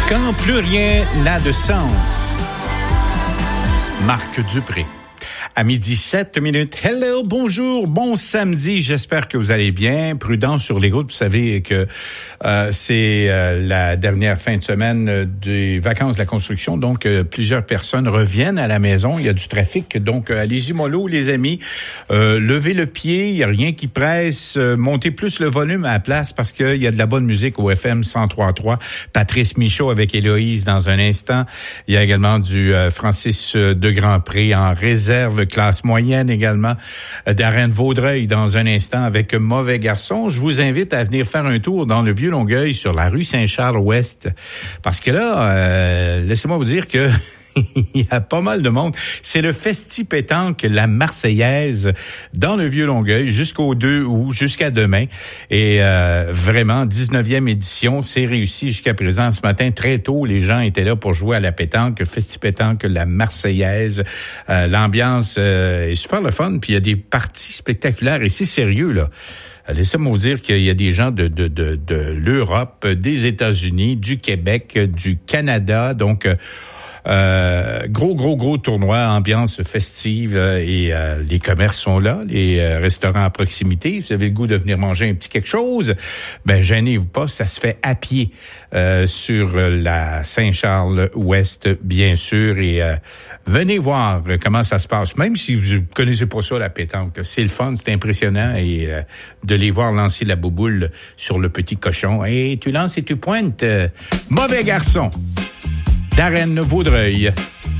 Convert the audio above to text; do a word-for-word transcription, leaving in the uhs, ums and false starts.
Quand plus rien n'a de sens. Marc Dupré. À midi sept minutes. Hello, bonjour, bon samedi. J'espère que vous allez bien. Prudent sur les routes. Vous savez que euh, c'est euh, la dernière fin de semaine des vacances de la construction. Donc, euh, plusieurs personnes reviennent à la maison. Il y a du trafic. Donc, euh, allez-y mollo, les amis. Euh, levez le pied. Il n'y a rien qui presse. Euh, montez plus le volume à la place parce qu'il y a de la bonne musique au F M cent trois point trois. Patrice Michaud avec Héloïse dans un instant. Il y a également du euh, Francis de Grandpré en réserve classe moyenne également. Darren Vaudreuil dans un instant avec Mauvais Garçon. Je vous invite à venir faire un tour dans le Vieux-Longueuil sur la rue Saint-Charles-Ouest parce que là, euh, laissez-moi vous dire que il y a pas mal de monde. C'est le Festi Pétanque, la Marseillaise, dans le Vieux-Longueuil, jusqu'au deux août, jusqu'à demain. Et euh, vraiment, dix-neuvième édition, c'est réussi jusqu'à présent. Ce matin, très tôt, les gens étaient là pour jouer à la pétanque, Festi Pétanque, la Marseillaise. Euh, l'ambiance euh, est super le fun, puis il y a des parties spectaculaires. Et c'est sérieux, là. Laissez-moi vous dire qu'il y a des gens de, de, de, de l'Europe, des États-Unis, du Québec, du Canada, donc... Euh, Euh, gros, gros, gros tournoi, ambiance festive euh, et euh, les commerces sont là, les euh, restaurants à proximité. Vous avez le goût de venir manger un petit quelque chose, ben gênez-vous pas, ça se fait à pied euh, sur la Saint-Charles-Ouest, bien sûr, et euh, venez voir comment ça se passe. Même si vous connaissez pas ça, la pétanque, c'est le fun, c'est impressionnant et euh, de les voir lancer la bouboule sur le petit cochon. Et hey, tu lances et tu pointes. Euh, Mauvais Garçon. Darren Vaudreuil.